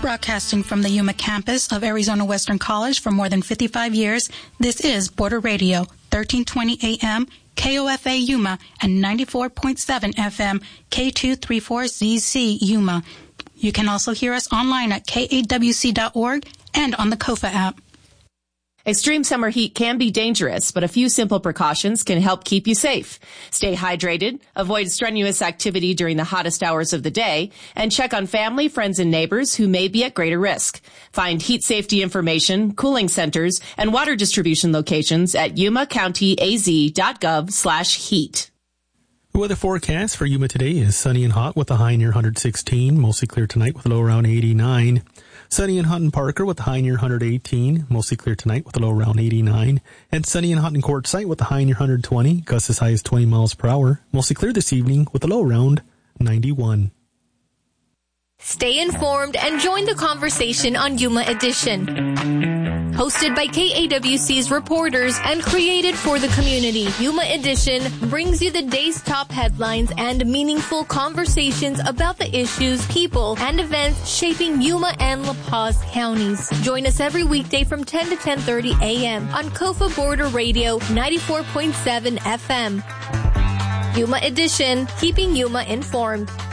Broadcasting from the Yuma campus of Arizona Western College for more than 55 years, this is Border Radio, 1320 AM, KOFA Yuma, and 94.7 FM, K234ZC Yuma. You can also hear us online at kawc.org and on the KOFA app. Extreme summer heat can be dangerous, but a few simple precautions can help keep you safe. Stay hydrated, avoid strenuous activity during the hottest hours of the day, and check on family, friends, and neighbors who may be at greater risk. Find heat safety information, cooling centers, and water distribution locations at yumacountyaz.gov/heat. The weather forecast for Yuma today is sunny and hot with a high near 116, mostly clear tonight with a low around 89. Sunny and hot in Parker with a high near 118, mostly clear tonight with a low around 89. And sunny and hot in Quartzsite with a high near 120, gusts as high as 20 miles per hour, mostly clear this evening with a low around 91. Stay informed and join the conversation on Yuma Edition. Hosted by KAWC's reporters and created for the community, Yuma Edition brings you the day's top headlines and meaningful conversations about the issues, people, and events shaping Yuma and La Paz counties. Join us every weekday from 10 to 10:30 a.m. on KOFA Border Radio 94.7 FM. Yuma Edition, keeping Yuma informed.